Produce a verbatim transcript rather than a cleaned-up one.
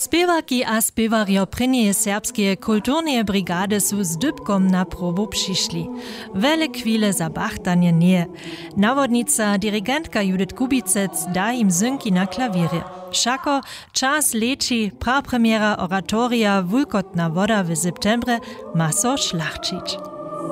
Spěwaki a spěwarjo prynjeje serbskie kulturneje brigady su z dybkom na probu přišli. Vele chwile za bachtanje nie. Nawodnica dirigentka Judith Kubicec da im synki na klavierje. Šako čas leči prapremiera oratoria Vulkotna voda w septembre ma so šlachčić.